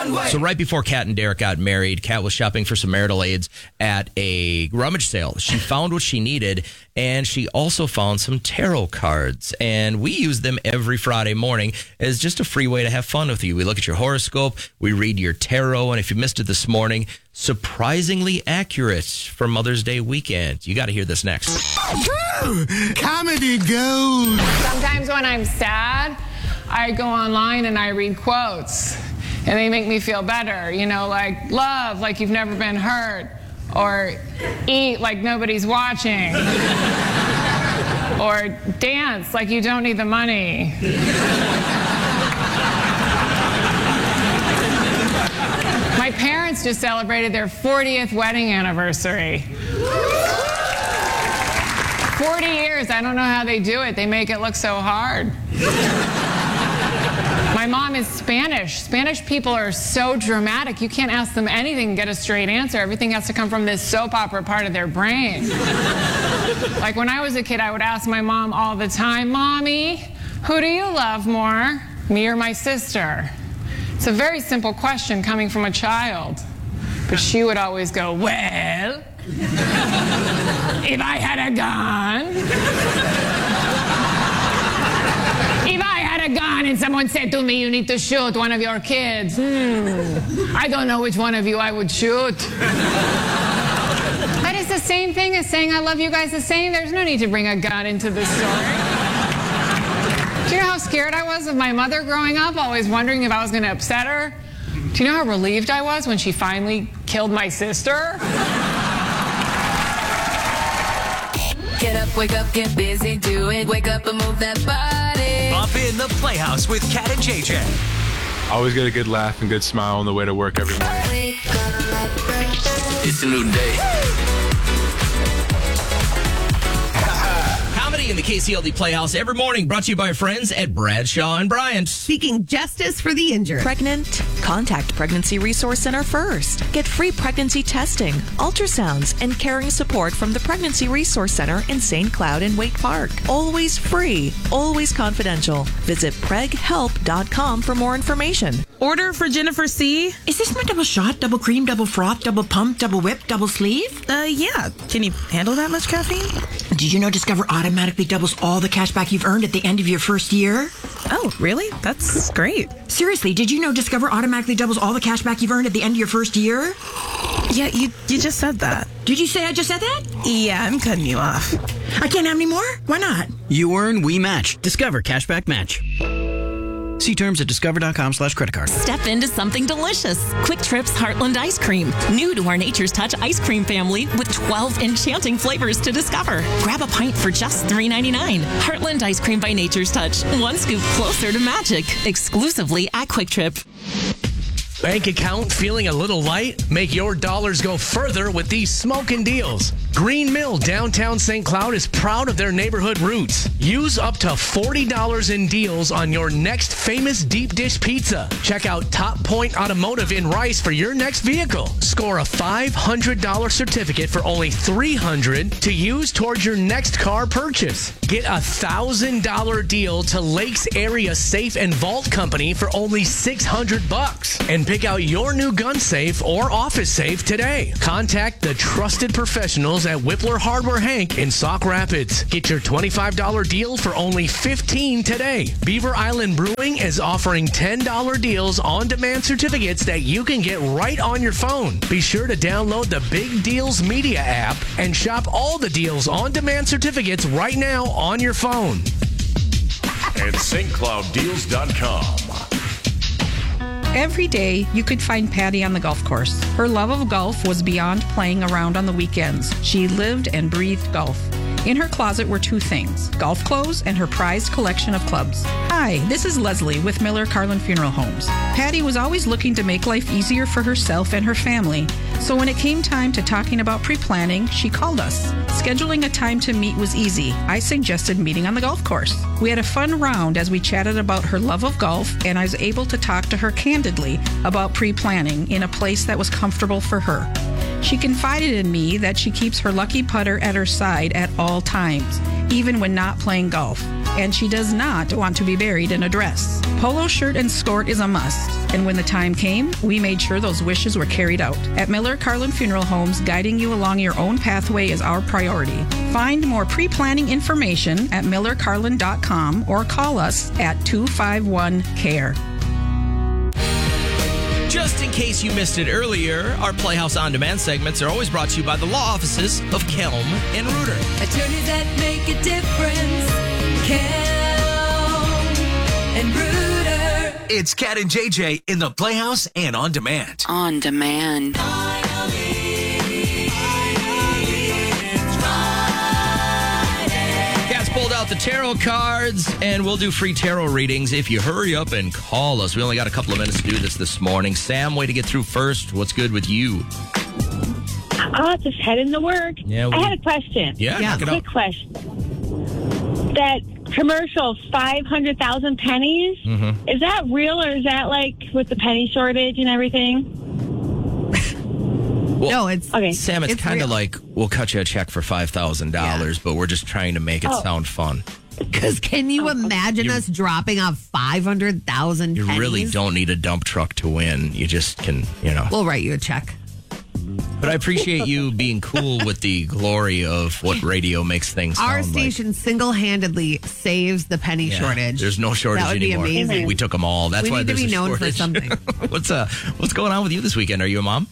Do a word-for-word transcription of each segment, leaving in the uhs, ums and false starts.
One-way. So right before Kat and Derek got married, Kat was shopping for some marital aids at a rummage sale. She found what she needed, and she also found some tarot cards. And we use them every Friday morning as just a free way to have fun with you. We look at your horoscope, we read your tarot, and if you missed it this morning, surprisingly accurate for Mother's Day weekend. You got to hear this next. Comedy gold. Sometimes when I'm sad, I go online and I read quotes, and they make me feel better. You know, like love like you've never been hurt, or eat like nobody's watching, or dance like you don't need the money. My parents just celebrated their fortieth wedding anniversary. forty years, I don't know how they do it. They make it look so hard. My mom is Spanish. Spanish people are so dramatic. You can't ask them anything and get a straight answer. Everything has to come from this soap opera part of their brain. Like when I was a kid, I would ask my mom all the time, Mommy, who do you love more, me or my sister? It's a very simple question coming from a child. But she would always go, well, if I had a gun, if I had a gun and someone said to me, you need to shoot one of your kids, hmm, I don't know which one of you I would shoot. That is the same thing as saying I love you guys the same. There's no need to bring a gun into this story. Do you know how scared I was of my mother growing up, always wondering if I was going to upset her? Do you know how relieved I was when she finally killed my sister? Get up, wake up, get busy, do it. Wake up and move that body. Up in the Playhouse with Kat and J J. Always get a good laugh and good smile on the way to work every morning. It's a new day. Comedy in the K C L D Playhouse every morning, brought to you by our friends at Bradshaw and Bryant. Seeking justice for the injured. Pregnant? Contact Pregnancy Resource Center first. Get free pregnancy testing, ultrasounds, and caring support from the Pregnancy Resource Center in Saint Cloud and Wake Park. Always free, always confidential. Visit preg help dot com for more information. Order for Jennifer C. Is this my double shot, double cream, double froth, double pump, double whip, double sleeve? Uh, yeah. Can you handle that much caffeine? Did you know Discover automatically doubles all the cash back you've earned at the end of your first year? Oh, really? That's great. Seriously, did you know Discover automatically doubles all the cash back you've earned at the end of your first year? Yeah, you you just said that. Did you say I just said that? Yeah, I'm cutting you off. I can't have any more? Why not? You earn, we match. Discover Cashback Match. See terms at discover.com slash credit card. Step into something delicious. Quick Trip's Heartland Ice Cream. New to our Nature's Touch ice cream family with twelve enchanting flavors to discover. Grab a pint for just three ninety-nine. Heartland Ice Cream by Nature's Touch. One scoop closer to magic. Exclusively at Quick Trip. Bank account feeling a little light? Make your dollars go further with these smoking deals. Green Mill downtown Saint Cloud is proud of their neighborhood roots. Use up to forty dollars in deals on your next famous deep dish pizza. Check out Top Point Automotive in Rice for your next vehicle. Score a five hundred dollars certificate for only three hundred dollars to use towards your next car purchase. Get a one thousand dollars deal to Lakes Area Safe and Vault Company for only six hundred bucks. And pick out your new gun safe or office safe today. Contact the trusted professionals at Whippler Hardware Hank in Sauk Rapids. Get your twenty-five dollars deal for only fifteen dollars today. Beaver Island Brewing is offering ten dollars deals on demand certificates that you can get right on your phone. Be sure to download the Big Deals Media app and shop all the deals on demand certificates right now on your phone. At St Cloud Deals dot com. Every day, you could find Patty on the golf course. Her love of golf was beyond playing around on the weekends. She lived and breathed golf. In her closet were two things, golf clothes and her prized collection of clubs. Hi, this is Leslie with Miller Carlin Funeral Homes. Patty was always looking to make life easier for herself and her family. So when it came time to talking about pre-planning, she called us. Scheduling a time to meet was easy. I suggested meeting on the golf course. We had a fun round as we chatted about her love of golf, and I was able to talk to her candidly about pre-planning in a place that was comfortable for her. She confided in me that she keeps her lucky putter at her side at all times, even when not playing golf, and she does not want to be buried in a dress. Polo shirt and skirt is a must. And when the time came, we made sure those wishes were carried out. At Miller Carlin Funeral Homes, guiding you along your own pathway is our priority. Find more pre-planning information at miller carlin dot com or call us at two five one C A R E. Just in case you missed it earlier, our Playhouse On Demand segments are always brought to you by the law offices of Kelm and Reuter. Attorneys that make a difference. Kelm and Reuter. It's Cat and J J in the Playhouse and On Demand. On demand. Cat's pulled out the tarot cards, and we'll do free tarot readings if you hurry up and call us. We only got a couple of minutes to do this this morning. Sam, way to get through first. What's good with you? Oh, just heading to work. Yeah, we- I had a question. Yeah, knock it quick out. question. That commercial, five hundred thousand pennies, Mm-hmm. is that real or is that like with the penny shortage and everything? Well, no, it's okay. Sam, it's, It's kind of real. like we'll cut you a check for five thousand dollars, but we're just trying to make it Oh. sound fun. Because can you imagine You- us dropping off five hundred thousand You pennies? really don't need a dump truck to win. You just can, you know. We'll write you a check. But I appreciate you being cool with the glory of what radio makes things Our sound like. station single-handedly saves the penny Yeah, shortage. There's no shortage That would be anymore. amazing. We took them all. That's we why need to there's be a known shortage. for something. what's uh what's going on with you this weekend? Are you a mom?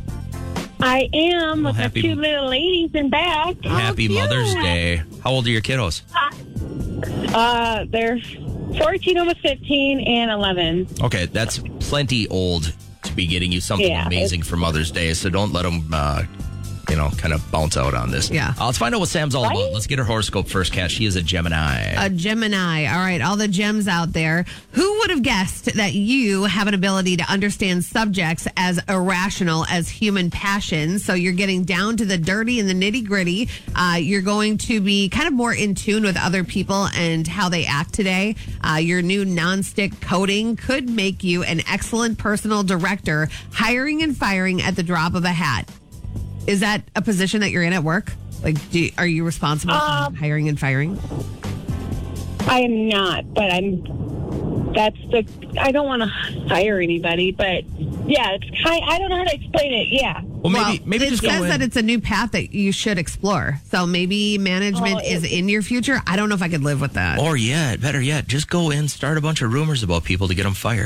I am with happy- the two little ladies in back. Happy Mother's Day. How old are your kiddos? Uh, they're fourteen, almost fifteen, and eleven. Okay, that's plenty old to be getting you something Yeah, amazing for Mother's Day. So don't let them, uh, you know, kind of bounce out on this. Yeah. Uh, let's find out what Sam's all about. Let's get her horoscope first, Kat. She is a Gemini. A Gemini. All right, all the gems out there. Who would have guessed that you have an ability to understand subjects as irrational as human passion? So you're getting down to the dirty and the nitty gritty. Uh, you're going to be kind of more in tune with other people and how they act today. Uh, your new nonstick coating could make you an excellent personal director, hiring and firing at the drop of a hat. Is that a position that you're in at work? Like, do you, are you responsible Um, for hiring and firing? I am not, but I'm. That's the. I don't want to hire anybody, but yeah, it's kind. I don't know how to explain it. Yeah. Well, maybe maybe it just says go in. that it's a new path that you should explore. So maybe management Oh, is it- in your future. I don't know if I could live with that. Or yet, better yet, just go in, start a bunch of rumors about people to get them fired.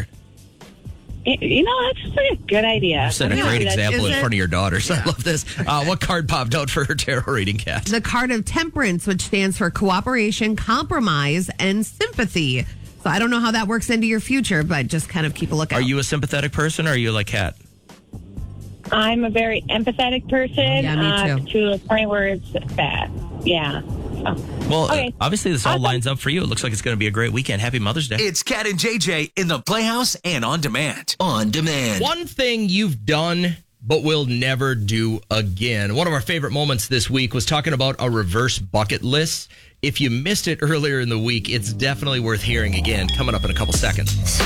You know, that's a good idea. You set a I'm gonna great do that. example Is in it? front of your daughters. I love this. Uh, what card popped out for her tarot reading, Kat? The card of temperance, which stands for cooperation, compromise, and sympathy. So I don't know how that works into your future, but just kind of keep a lookout. Are you a sympathetic person or are you like Kat? I'm a very empathetic person. Yeah, me uh, too. to the point where it's bad. Yeah. So, Well, okay. uh, obviously this all Awesome. lines up for you. It looks like it's going to be a great weekend. Happy Mother's Day. It's Cat and J J in the Playhouse and On Demand. On Demand. One thing you've done but will never do again. One of our favorite moments this week was talking about a reverse bucket list. If you missed it earlier in the week, it's definitely worth hearing again. Coming up in a couple seconds.